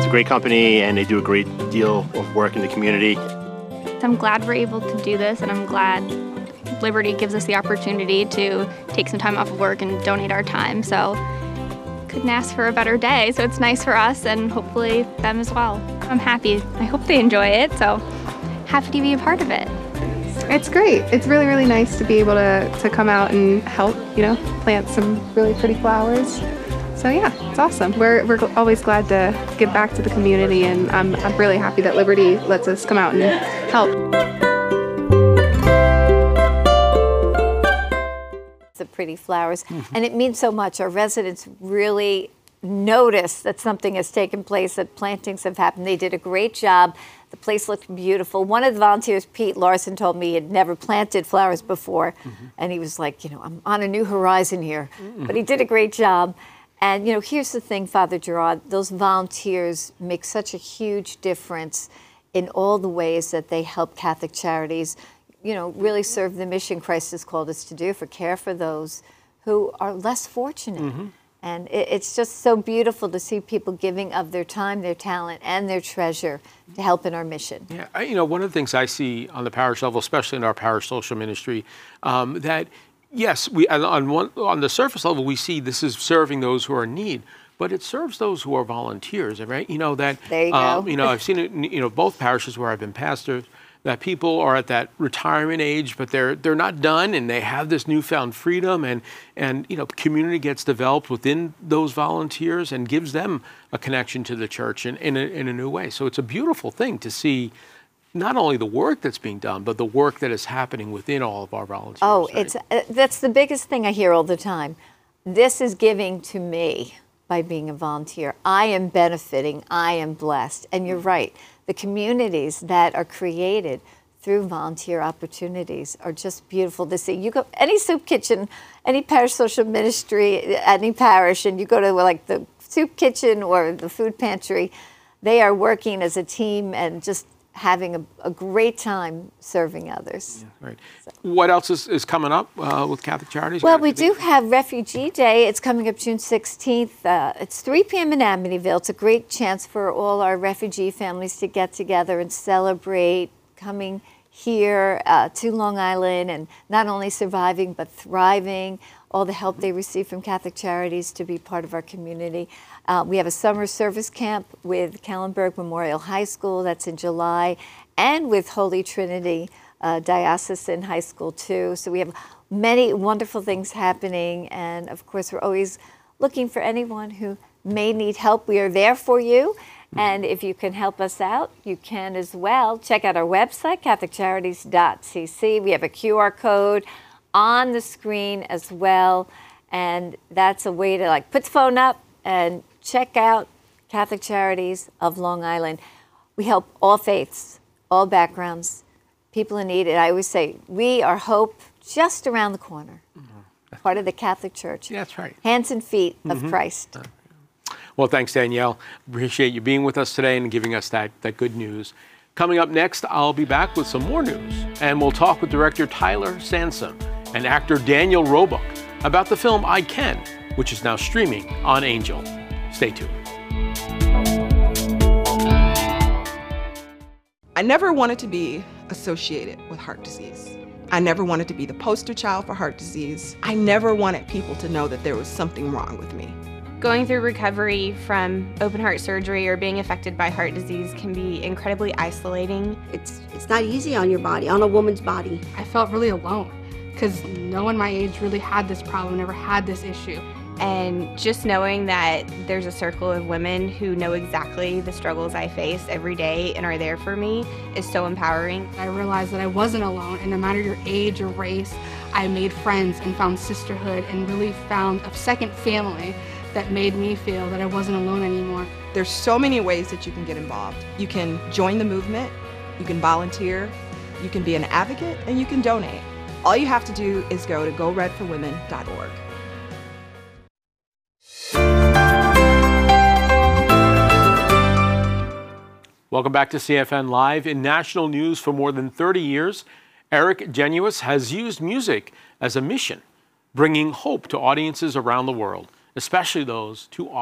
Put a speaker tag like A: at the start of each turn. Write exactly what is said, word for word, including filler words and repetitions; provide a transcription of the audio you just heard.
A: a great company, and they do a great deal of work in the community.
B: I'm glad we're able to do this, and I'm glad Liberty gives us the opportunity to take some time off of work and donate our time. So couldn't ask for a better day. So it's nice for us and hopefully them as well. I'm happy. I hope they enjoy it. So happy to be a part of it.
C: It's great. It's really, really nice to be able to, to come out and help, you know, plant some really pretty flowers. So yeah, it's awesome. We're, we're always glad to give back to the community, and I'm, I'm really happy that Liberty lets us come out and help.
D: The pretty flowers, mm-hmm. and it means so much. Our residents really notice that something has taken place, that plantings have happened. They did a great job. The place looked beautiful. One of the volunteers, Pete Larson, told me he had never planted flowers before, mm-hmm. and he was like, you know, I'm on a new horizon here. Mm-hmm. But he did a great job. And, you know, here's the thing, Father Gerard, those volunteers make such a huge difference in all the ways that they help Catholic Charities, you know, really serve the mission Christ has called us to do, for care for those who are less fortunate. Mm-hmm. And it, it's just so beautiful to see people giving of their time, their talent, and their treasure to help in our mission.
E: Yeah, I, you know, one of the things I see on the parish level, especially in our parish social ministry, um, that yes, we on one on the surface level we see this is serving those who are in need, but it serves those who are volunteers, right? You know that.
D: There you
E: um,
D: go.
E: You know, I've seen it. In, you know, both parishes where I've been pastor, that people are at that retirement age, but they're they're not done, and they have this newfound freedom, and and you know, community gets developed within those volunteers and gives them a connection to the church in in a, in a new way. So it's a beautiful thing to see. Not only the work that's being done, but the work that is happening within all of our volunteers.
D: Oh,
E: right?
D: it's uh, that's the biggest thing I hear all the time. This is giving to me by being a volunteer. I am benefiting. I am blessed. And you're right. The communities that are created through volunteer opportunities are just beautiful to see. You go any soup kitchen, any parish social ministry, any parish, and you go to like the soup kitchen or the food pantry, they are working as a team and just having a, a great time serving others.
E: Yeah, right. So. What else is, is coming up uh, with Catholic Charities?
D: Well, we do have Refugee Day. It's coming up June sixteenth. Uh, it's three p m in Amityville. It's a great chance for all our refugee families to get together and celebrate coming here uh, to Long Island and not only surviving but thriving, all the help they receive from Catholic Charities to be part of our community. Uh, we have a summer service camp with Kallenberg Memorial High School, that's in July, and with Holy Trinity uh, Diocesan High School too. So we have many wonderful things happening, and of course we're always looking for anyone who may need help. We are there for you, and if you can help us out, you can as well. Check out our website, catholic charities dot c c. We have a Q R code on the screen as well, and that's a way to like put the phone up and check out Catholic Charities of Long Island. We help all faiths, all backgrounds, people in need. And I always say, we are hope just around the corner, mm-hmm. part of the Catholic Church.
E: Yeah, that's right.
D: Hands and feet
E: mm-hmm.
D: of Christ.
E: Uh, well, thanks, Danielle. Appreciate you being with us today and giving us that, that good news. Coming up next, I'll be back with some more news, and we'll talk with director Tyler Sansom and actor Daniel Roebuck about the film I Can, which is now streaming on Angel. Stay tuned.
F: I never wanted to be associated with heart disease. I never wanted to be the poster child for heart disease. I never wanted people to know that there was something wrong with me.
G: Going through recovery from open heart surgery or being affected by heart disease can be incredibly isolating.
H: It's, it's not easy on your body, on a woman's body.
I: I felt really alone because no one my age really had this problem, never had this issue.
G: And just knowing that there's a circle of women who know exactly the struggles I face every day and are there for me is so empowering.
I: I realized that I wasn't alone, and no matter your age or race, I made friends and found sisterhood and really found a second family that made me feel that I wasn't alone anymore.
F: There's so many ways that you can get involved. You can join the movement, you can volunteer, you can be an advocate, and you can donate. All you have to do is go to go red for women dot org.
E: Welcome back to C F N Live. In national news for more than thirty years, Eric Genuis has used music as a mission, bringing hope to audiences around the world, especially those too often